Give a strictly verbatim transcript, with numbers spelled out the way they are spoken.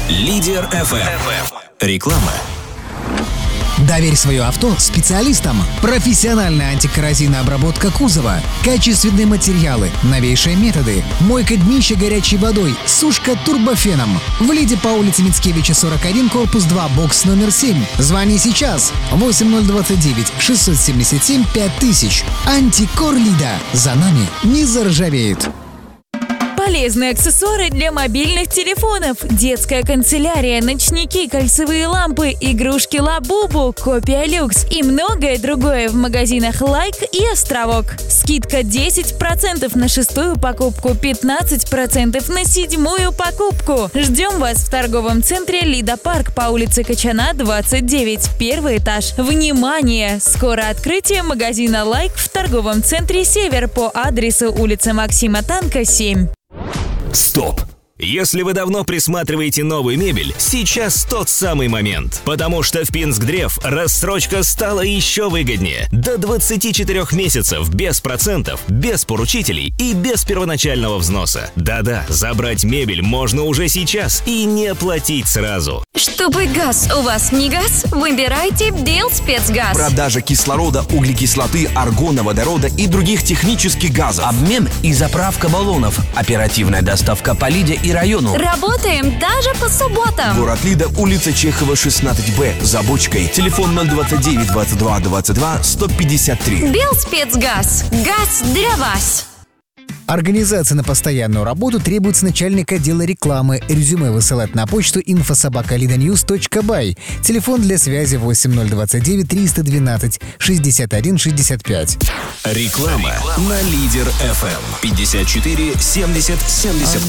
Лидер эф эм. Реклама. Доверь свое авто специалистам. Профессиональная антикоррозийная обработка кузова, качественные материалы, новейшие методы, мойка днища горячей водой, сушка турбофеном. В Лиде по улице Мицкевича, сорок один, корпус два, бокс номер семь. Звони сейчас. восемь ноль двадцать девять шестьсот семьдесят семь пять тысяч. Антикор Лида. За нами не заржавеет. Полезные аксессуары для мобильных телефонов, детская канцелярия, ночники, кольцевые лампы, игрушки Лабубу, копия люкс и многое другое в магазинах Лайк и Островок. Скидка десять процентов на шестую покупку, пятнадцать процентов на седьмую покупку. Ждем вас в торговом центре Лида Парк по улице Кочана, двадцать девять, первый этаж. Внимание! Скоро открытие магазина Лайк в торговом центре Север по адресу улица Максима Танка, семь. Стоп! Если вы давно присматриваете новую мебель, сейчас тот самый момент. Потому что в Пинскдрев рассрочка стала еще выгоднее. До двадцати четырёх месяцев без процентов, без поручителей и без первоначального взноса. Да-да, забрать мебель можно уже сейчас и не платить сразу. Чтобы газ у вас не газ, выбирайте Белспецгаз. Продажа кислорода, углекислоты, аргона, водорода и других технических газов. Обмен и заправка баллонов. Оперативная доставка по Лиде и району. Работаем даже по субботам. Город Лида, улица Чехова, шестнадцать Б, за бочкой. Телефон ноль двадцать девять двадцать два двадцать два сто пятьдесят три. Белспецгаз. Газ для вас. Организация на постоянную работу требуется начальник отдела рекламы. Резюме высылать на почту инфо собака лида ньюс точка бай. Телефон для связи восемь ноль двадцать девять триста двенадцать шестьдесят один шестьдесят пять. Реклама на Лидер эф эм. пятьдесят четыре семьдесят семьдесят